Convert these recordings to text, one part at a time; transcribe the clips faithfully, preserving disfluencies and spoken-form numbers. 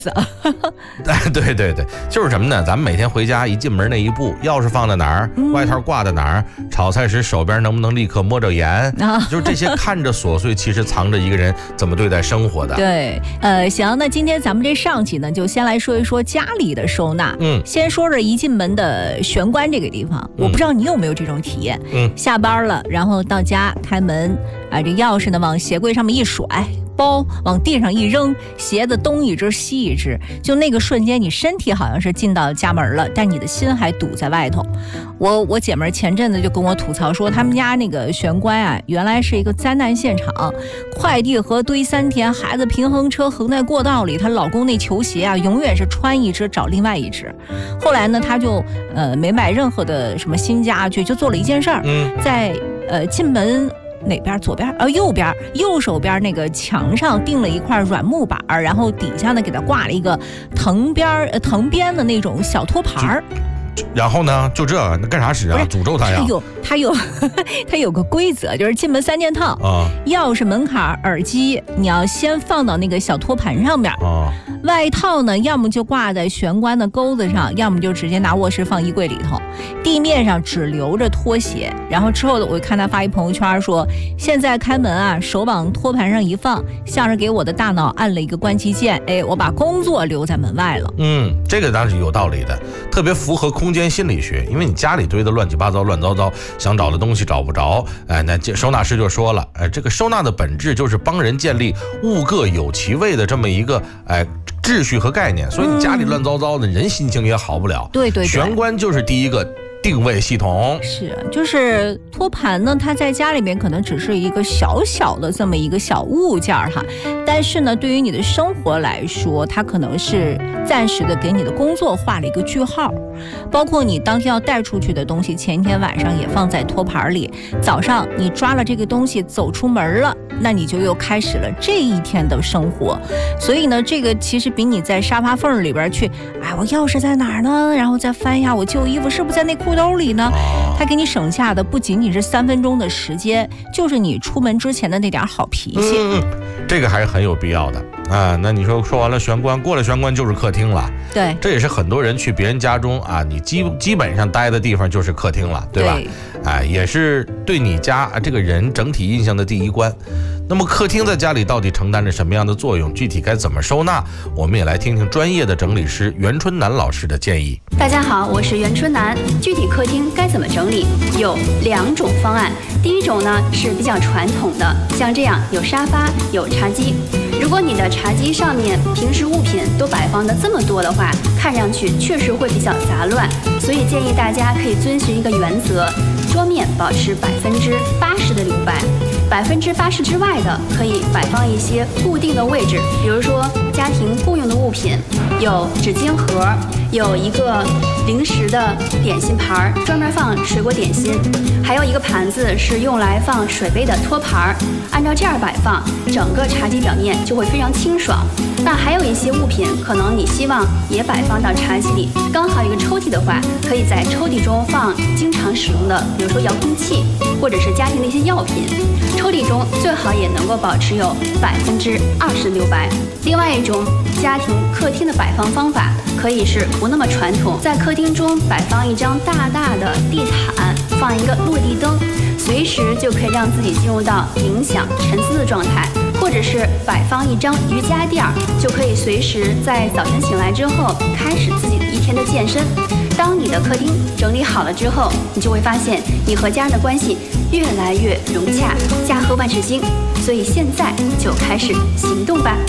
对对对，就是什么呢？咱们每天回家一进门那一步，钥匙放在哪儿， 嗯、 外套挂在哪儿，炒菜时手边能不能立刻摸着盐，啊、就是这些看着琐碎，其实藏着一个人怎么对待生活的。 对，呃，行，那今天咱们这上集呢，就先来说一说家里的收纳。 嗯， 先说着一进门的玄关这个地方，嗯、我不知道你有没有这种体验。 嗯， 下班了，然后到家开门，啊，这钥匙呢往鞋柜上面一甩。包往地上一扔，鞋子东一只西一只，就那个瞬间，你身体好像是进到家门了，但你的心还堵在外头。我我姐妹前阵子就跟我吐槽说，他们家那个玄关啊，原来是一个灾难现场，快递盒堆三天，孩子平衡车横在过道里，她老公那球鞋啊，永远是穿一只找另外一只。后来呢，她就呃没买任何的什么新家具，就做了一件事儿， 嗯， 在呃进门。哪边？左边？呃，右边，右手边那个墙上钉了一块软木板，然后底下呢给它挂了一个藤边呃藤边的那种小托盘儿。 然后呢，就这那干啥使啊？诅咒他呀！ 它有它有它有个规则，就是进门三件套啊，钥匙、门卡、耳机，你要先放到那个小托盘上面啊。外套呢，要么就挂在玄关的钩子上，要么就直接拿卧室放衣柜里头。地面上只留着拖鞋。然后之后我看他发一朋友圈说，现在开门啊，手往托盘上一放，像是给我的大脑按了一个关机键，哎，我把工作留在门外了。 嗯，这个当然是有道理的，特别符合空间心理学。因为你家里堆得乱七八糟、乱糟糟，想找的东西找不着，哎，那收纳师就说了，哎，这个收纳的本质就是帮人建立物各有其位的这么一个哎。秩序和概念，所以你家里乱糟糟的，嗯、人心情也好不了。 对对对， 玄关就是第一个定位系统。 是，就是托盘呢，它在家里面可能只是一个小小的这么一个小物件哈，但是呢，对于你的生活来说，它可能是暂时的给你的工作画了一个句号。包括你当天要带出去的东西，前一天晚上也放在托盘里，早上你抓了这个东西走出门了，那你就又开始了这一天的生活。所以呢，这个其实比你在沙发缝里边去，哎，我钥匙在哪儿呢？然后再翻一下我旧衣服是不是在那裤兜里呢？它给你省下的不仅仅是三分钟的时间，就是你出门之前的那点好脾气。 嗯，这个还是很有必要的啊。那你说说完了玄关，过了玄关就是客厅了。 对， 这也是很多人去别人家中啊，你基基本上待的地方就是客厅了，对吧？ 对， 哎，也是对你家啊这个人整体印象的第一关。那么客厅在家里到底承担着什么样的作用？具体该怎么收纳？我们也来听听专业的整理师袁春楠老师的建议。 大家好，我是袁春楠。具体客厅该怎么整理？有两种方案。第一种呢是比较传统的，像这样有沙发、有茶几。如果你的茶几上面平时物品都摆放的这么多的话，看上去确实会比较杂乱，所以建议大家可以遵循一个原则，桌面保持百分之八十的留白。百分之八十之外的可以摆放一些固定的位置，比如说家庭共用的物品，有纸巾盒，有一个零食的点心盘，专门放水果点心，还有一个盘子是用来放水杯的托盘。按照这样摆放，整个茶几表面就会非常清爽。那还有一些物品，可能你希望也摆放到茶几里，刚好一个抽屉的话，可以在抽屉中放经常使用的，比如说遥控器，或者是家庭的一些药品。抽屉中最好也能够保持有百分之二十留白。另外一种家庭客厅的摆放方法，可以是不那么传统，在客厅中摆放一张大大的地毯，放一个落地灯，随时就可以让自己进入到冥想沉思的状态，或者是摆放一张瑜伽垫，就可以随时在早晨醒来之后开始自己一天的健身。当你的客厅整理好了之后，你就会发现你和家人的关系越来越融洽，家和万事兴。所以现在就开始行动吧。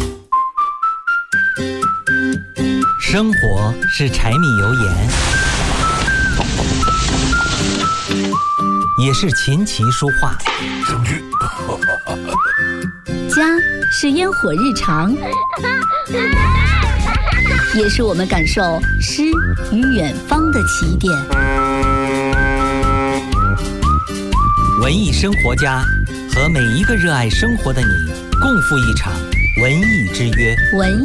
生活是柴米油盐，也是琴棋书画。 家是烟火日常，也是我们感受诗与远方的起点。 文艺生活家和每一个热爱生活的你共赴一场文艺之约。 文